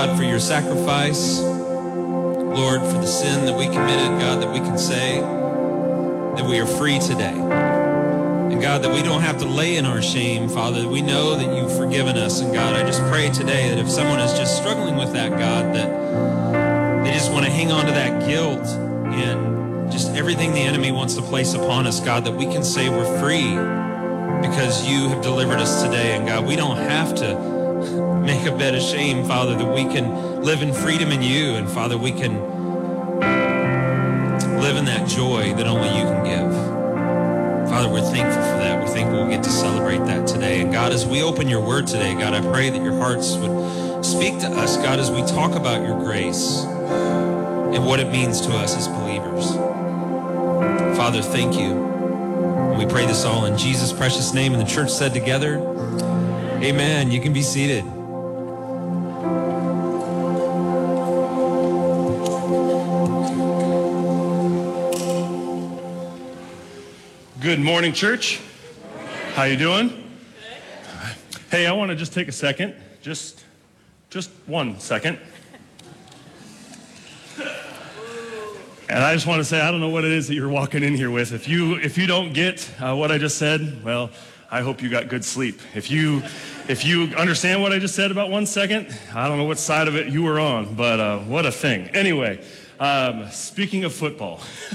God, for your sacrifice. Lord, for the sin that we committed, God, that we can say that we are free today. And God, that we don't have to lay in our shame, Father. We know that you've forgiven us. And God, I just pray today that if someone is just struggling with that, God, that they just want to hang on to that guilt and just everything the enemy wants to place upon us, God, that we can say we're free because you have delivered us today. And God, we don't have to make a bed of shame, Father, that we can live in freedom in you. And Father, we can live in that joy that only you can give. Father, we're thankful for that. We think we'll get to celebrate that today. And God, as we open your word today, God, I pray that your hearts would speak to us, God, as we talk about your grace and what it means to us as believers. Father, thank you. And we pray this all in Jesus' precious name. And the church said together, amen. You can be seated. Good morning, church. How you doing? Hey, I want to just take a second, just 1 second. And I just want to say, I don't know what it is that you're walking in here with. If you don't get what I just said, well, I hope you got good sleep. If you understand what I just said about 1 second, I don't know what side of it you were on, but what a thing. Anyway, speaking of football.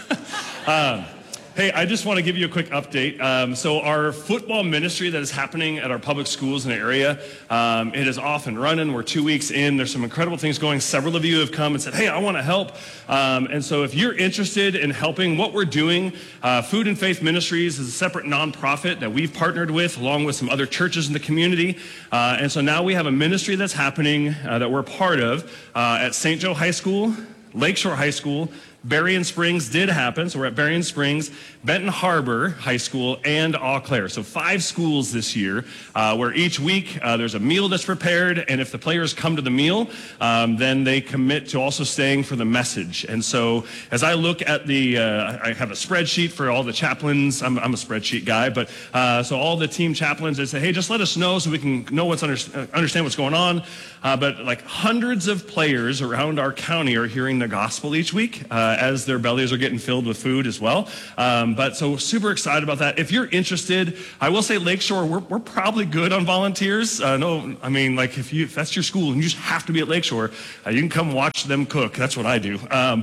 Hey, I just want to give you a quick update. So our football ministry that is happening at our public schools in the area, it is off and running. We're 2 weeks in. There's some incredible things going. Several of you have come and said, hey, I want to help. And so if you're interested in helping what we're doing, Food and Faith Ministries is a separate nonprofit that we've partnered with along with some other churches in the community. And so now we have a ministry that's happening that we're part of at St. Joe High School, Lakeshore High School, Berrien Springs did happen, so we're at Berrien Springs, Benton Harbor High School, and Eau Claire. So 5 schools this year, where each week there's a meal that's prepared, and if the players come to the meal, then they commit to also staying for the message. And so as I look at I have a spreadsheet for all the chaplains. I'm a spreadsheet guy, but so all the team chaplains, they say, hey, just let us know so we can know understand what's going on. But like hundreds of players around our county are hearing the gospel each week, as their bellies are getting filled with food as well. But so super excited about that. If you're interested, I will say Lakeshore, we're probably good on volunteers. No, I mean, like if that's your school and you just have to be at Lakeshore, you can come watch them cook. That's what I do.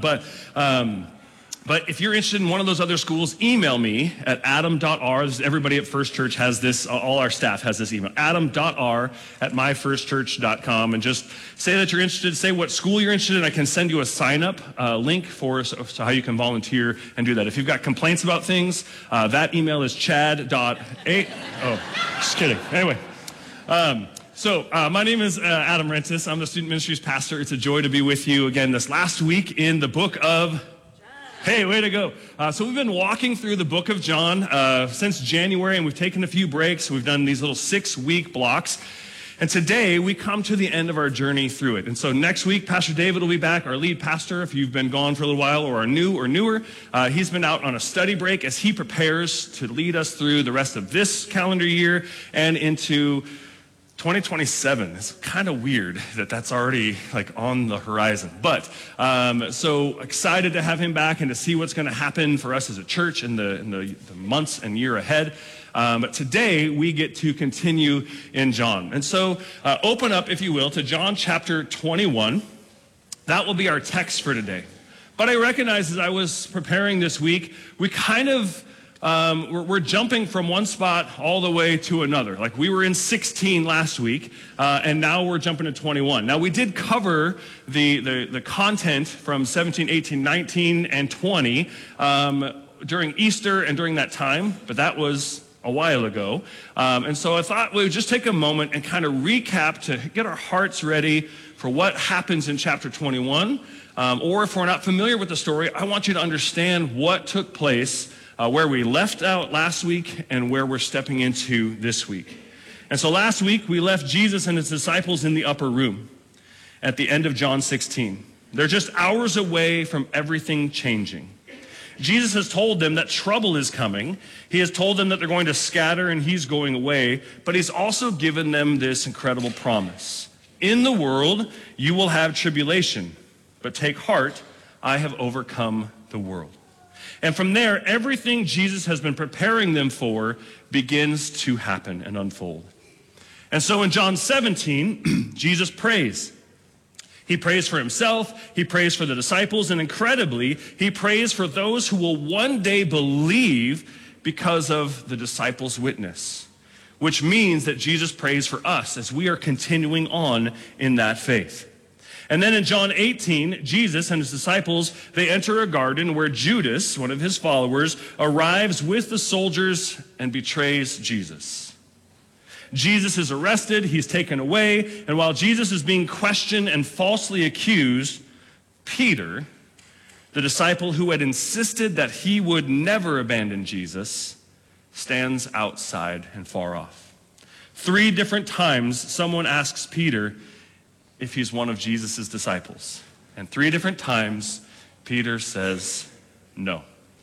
But if you're interested in one of those other schools, email me at adam.r. Everybody at First Church has this, all our staff has this email, adam.r@myfirstchurch.com, and just say that you're interested, say what school you're interested in. I can send you a sign-up link for so how you can volunteer and do that. If you've got complaints about things, that email is chad.a. Oh, just kidding. Anyway. So my name is Adam Rentis. I'm the Student Ministries Pastor. It's a joy to be with you again this last week in the book of... Hey, way to go. So we've been walking through the book of John since January, and we've taken a few breaks. We've done these little 6-week blocks. And today we come to the end of our journey through it. And so next week, Pastor David will be back, our lead pastor. If you've been gone for a little while or are new or newer, he's been out on a study break as he prepares to lead us through the rest of this calendar year and into 2027. It's kind of weird that that's already like on the horizon. But so excited to have him back and to see what's going to happen for us as a church in the months and year ahead. But today we get to continue in John. And so open up, if you will, to John chapter 21. That will be our text for today. But I recognize as I was preparing this week, we kind of we're jumping from one spot all the way to another. Like we were in 16 last week, and now we're jumping to 21. Now we did cover the content from 17, 18, 19, and 20 during Easter and during that time, but that was a while ago. And so I thought we would just take a moment and kind of recap to get our hearts ready for what happens in chapter 21. Or if we're not familiar with the story, I want you to understand what took place where we left out last week and where we're stepping into this week. And so last week, we left Jesus and his disciples in the upper room at the end of John 16. They're just hours away from everything changing. Jesus has told them that trouble is coming. He has told them that they're going to scatter and he's going away, but he's also given them this incredible promise. In the world, you will have tribulation, but take heart, I have overcome the world. And from there, everything Jesus has been preparing them for begins to happen and unfold. And so in John 17, Jesus prays. He prays for himself, he prays for the disciples, and incredibly, he prays for those who will one day believe because of the disciples' witness, which means that Jesus prays for us as we are continuing on in that faith. And then in John 18, Jesus and his disciples, they enter a garden where Judas, one of his followers, arrives with the soldiers and betrays Jesus. Jesus is arrested, he's taken away, and while Jesus is being questioned and falsely accused, Peter, the disciple who had insisted that he would never abandon Jesus, stands outside and far off. 3 different times, someone asks Peter if he's one of Jesus' disciples. And 3 different times, Peter says no.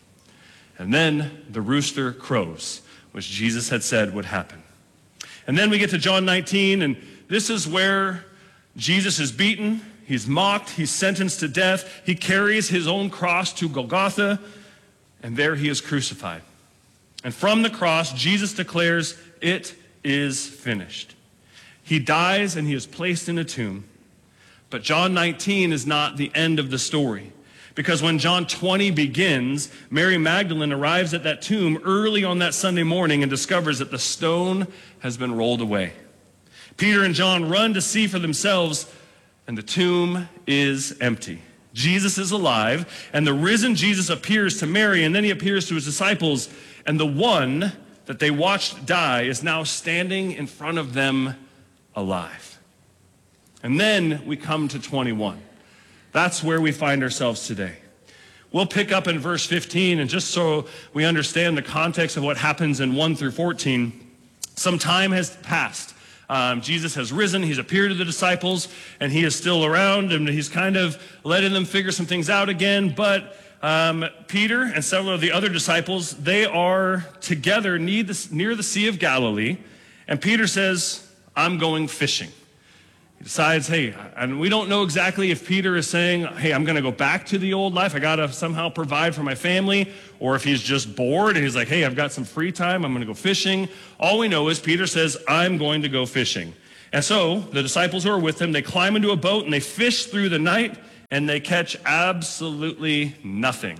And then the rooster crows, which Jesus had said would happen. And then we get to John 19, and this is where Jesus is beaten, he's mocked, he's sentenced to death, he carries his own cross to Golgotha, and there he is crucified. And from the cross, Jesus declares, "It is finished." He dies and he is placed in a tomb. But John 19 is not the end of the story. Because when John 20 begins, Mary Magdalene arrives at that tomb early on that Sunday morning and discovers that the stone has been rolled away. Peter and John run to see for themselves, and the tomb is empty. Jesus is alive, and the risen Jesus appears to Mary, and then he appears to his disciples, and the one that they watched die is now standing in front of them alive. And then we come to 21. That's where we find ourselves today. We'll pick up in verse 15, and just so we understand the context of what happens in 1 through 14, some time has passed. Jesus has risen, he's appeared to the disciples, and he is still around, and he's kind of letting them figure some things out again. But Peter and several of the other disciples, they are together near the Sea of Galilee, and Peter says, "I'm going fishing." He decides, hey, and we don't know exactly if Peter is saying, hey, I'm going to go back to the old life. I got to somehow provide for my family. Or if he's just bored and he's like, hey, I've got some free time. I'm going to go fishing. All we know is Peter says, I'm going to go fishing. And so the disciples who are with him, they climb into a boat and they fish through the night and they catch absolutely nothing.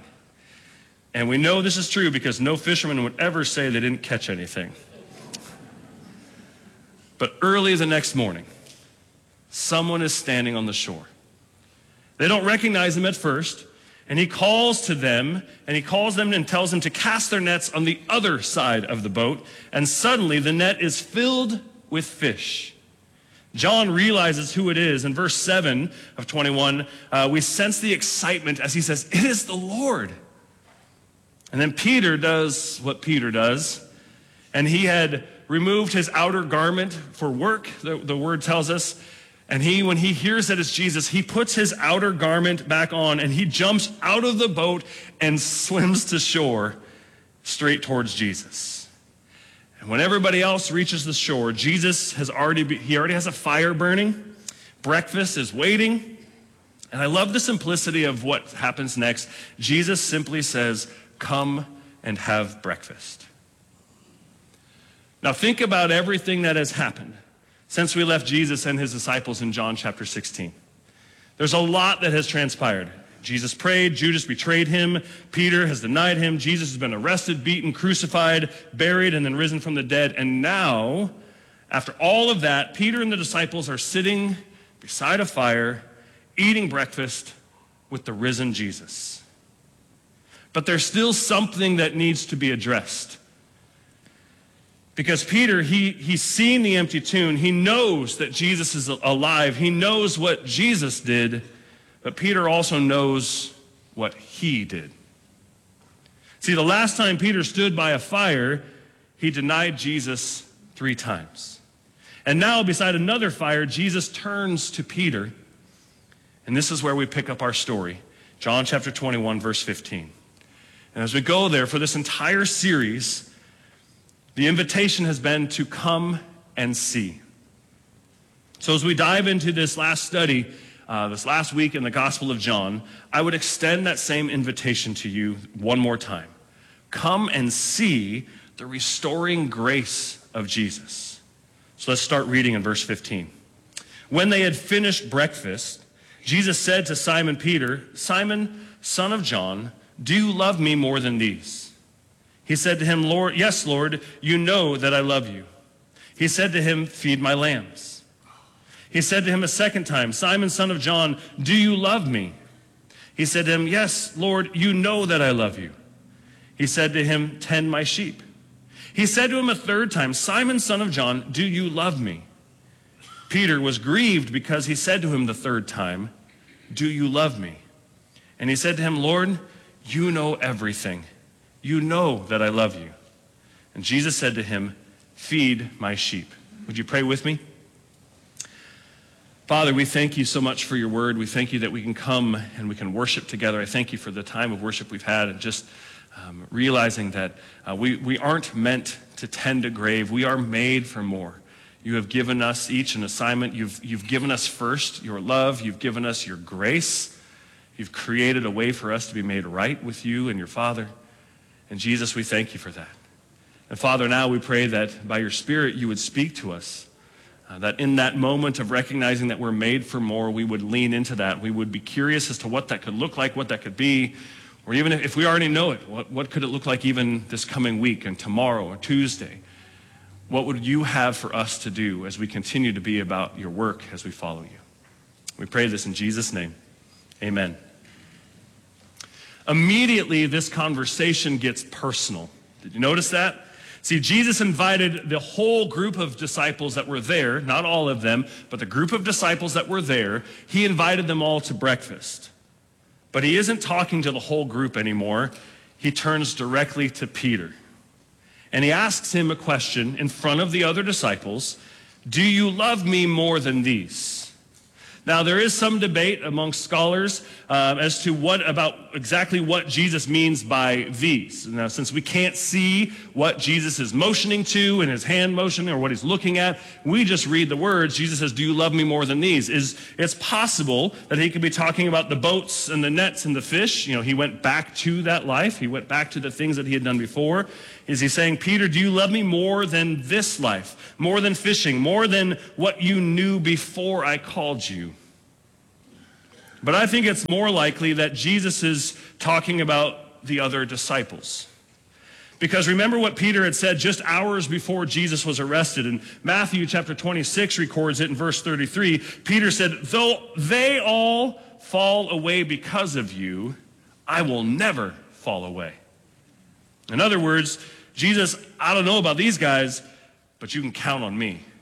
And we know this is true because no fisherman would ever say they didn't catch anything. But early the next morning, someone is standing on the shore. They don't recognize him at first, and he calls to them, and he calls them and tells them to cast their nets on the other side of the boat, and suddenly the net is filled with fish. John realizes who it is. In verse 7 of 21, we sense the excitement as he says, "It is the Lord." And then Peter does what Peter does, and he had removed his outer garment for work, the word tells us. And when he hears that it's Jesus, he puts his outer garment back on and he jumps out of the boat and swims to shore straight towards Jesus. And when everybody else reaches the shore, Jesus he already has a fire burning. Breakfast is waiting. And I love the simplicity of what happens next. Jesus simply says, "Come and have breakfast." Now think about everything that has happened since we left Jesus and his disciples in John chapter 16. There's a lot that has transpired. Jesus prayed, Judas betrayed him, Peter has denied him, Jesus has been arrested, beaten, crucified, buried, and then risen from the dead. And now, after all of that, Peter and the disciples are sitting beside a fire, eating breakfast with the risen Jesus. But there's still something that needs to be addressed. Because Peter, he's seen the empty tomb. He knows that Jesus is alive. He knows what Jesus did, but Peter also knows what he did. See, the last time Peter stood by a fire, he denied Jesus 3 times. And now, beside another fire, Jesus turns to Peter, and this is where we pick up our story. John chapter 21, verse 15. And as we go there for this entire series, the invitation has been to come and see. So as we dive into this last study, this last week in the Gospel of John, I would extend that same invitation to you one more time. Come and see the restoring grace of Jesus. So let's start reading in verse 15. When they had finished breakfast, Jesus said to Simon Peter, "Simon, son of John, do you love me more than these?" He said to him, "Lord, yes, Lord, you know that I love you." He said to him, "Feed my lambs." He said to him a second time, "Simon, son of John, do you love me?" He said to him, "Yes, Lord, you know that I love you." He said to him, "Tend my sheep." He said to him a third time, "Simon, son of John, do you love me?" Peter was grieved because he said to him the third time, "Do you love me?" And he said to him, "Lord, you know everything. You know that I love you." And Jesus said to him, "Feed my sheep." Would you pray with me? Father, we thank you so much for your word. We thank you that we can come and we can worship together. I thank you for the time of worship we've had, and just realizing that we aren't meant to tend a grave. We are made for more. You have given us each an assignment. You've given us first your love. You've given us your grace. You've created a way for us to be made right with you and your Father. And Jesus, we thank you for that. And Father, now we pray that by your Spirit you would speak to us, that in that moment of recognizing that we're made for more, we would lean into that. We would be curious as to what that could look like, what that could be, or even if we already know it, what could it look like even this coming week and tomorrow or Tuesday? What would you have for us to do as we continue to be about your work as we follow you? We pray this in Jesus' name. Amen. Immediately, this conversation gets personal. Did you notice that? See, Jesus invited the whole group of disciples that were there, not all of them, but the group of disciples that were there, he invited them all to breakfast. But he isn't talking to the whole group anymore. He turns directly to Peter. And he asks him a question in front of the other disciples. "Do you love me more than these?" Now, there is some debate amongst scholars as to exactly what Jesus means by these. Now, since we can't see what Jesus is motioning to in his hand motion or what he's looking at, we just read the words. Jesus says, "Do you love me more than these?" It's possible that he could be talking about the boats and the nets and the fish. You know, he went back to that life. He went back to the things that he had done before. Is he saying, "Peter, do you love me more than this life, more than fishing, more than what you knew before I called you?" But I think it's more likely that Jesus is talking about the other disciples. Because remember what Peter had said just hours before Jesus was arrested. And Matthew chapter 26 records it in verse 33. Peter said, "Though they all fall away because of you, I will never fall away." In other words, Jesus, I don't know about these guys, but you can count on me.